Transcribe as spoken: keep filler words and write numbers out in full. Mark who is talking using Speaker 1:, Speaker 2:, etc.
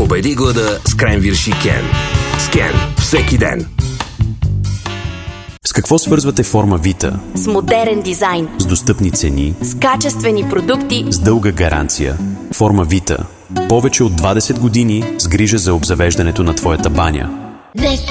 Speaker 1: Победи глада с кренвирши Кен. С Кен всеки ден.
Speaker 2: С какво свързвате форма Вита?
Speaker 3: С модерен дизайн,
Speaker 2: С достъпни цени,
Speaker 3: с качествени продукти,
Speaker 2: с дълга гаранция. Форма Вита. Повече от двадесет години с грижа за обзавеждането на твоята баня.